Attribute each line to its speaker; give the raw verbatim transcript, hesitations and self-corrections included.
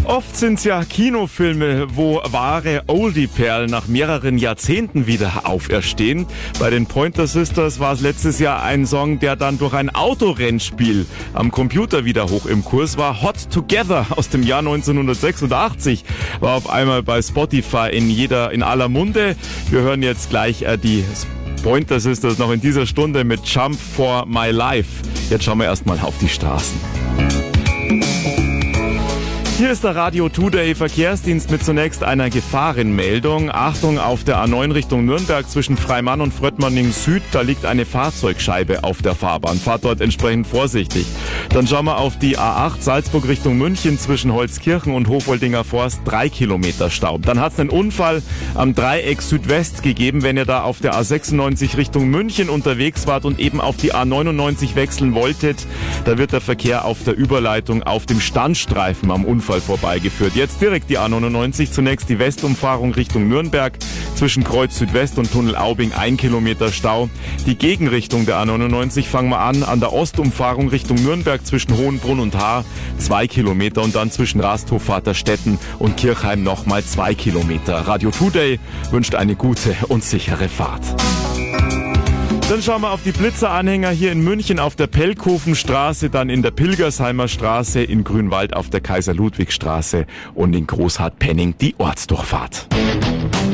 Speaker 1: Oft sind's ja Kinofilme, wo wahre Oldie-Perlen nach mehreren Jahrzehnten wieder auferstehen. Bei den Pointer Sisters war es letztes Jahr ein Song, der dann durch ein Autorennspiel am Computer wieder hoch im Kurs war. Hot Together aus dem Jahr neunzehnhundertsechsundachtzig war auf einmal bei Spotify in jeder, in aller Munde. Wir hören jetzt gleich äh, die Pointer Sisters noch in dieser Stunde mit Jump for My Life. Jetzt schauen wir erstmal auf die Straßen. Hier ist der Radio Today Verkehrsdienst mit zunächst einer Gefahrenmeldung. Achtung, auf der A neun Richtung Nürnberg zwischen Freimann und Fröttmanning Süd, da liegt eine Fahrzeugscheibe auf der Fahrbahn. Fahrt dort entsprechend vorsichtig. Dann schauen wir auf die A acht Salzburg Richtung München zwischen Holzkirchen und Hofoldinger Forst, drei Kilometer Stau. Dann hat es einen Unfall am Dreieck Südwest gegeben, wenn ihr da auf der A sechsundneunzig Richtung München unterwegs wart und eben auf die A neunundneunzig wechseln wolltet. Da wird der Verkehr auf der Überleitung auf dem Standstreifen am Unfall vorbeigeführt. Jetzt direkt die A neunundneunzig, zunächst die Westumfahrung Richtung Nürnberg, zwischen Kreuz Südwest und Tunnel Aubing ein Kilometer Stau. Die Gegenrichtung der A neunundneunzig fangen wir an, an der Ostumfahrung Richtung Nürnberg zwischen Hohenbrunn und Haar zwei Kilometer und dann zwischen Rasthof, Vaterstetten und Kirchheim nochmal zwei Kilometer. Radio Today wünscht eine gute und sichere Fahrt. Dann schauen wir auf die Blitzeranhänger hier in München auf der Pelkhofenstraße, dann in der Pilgersheimer Straße, in Grünwald auf der Kaiser-Ludwig-Straße und in Großhardt-Penning die Ortsdurchfahrt.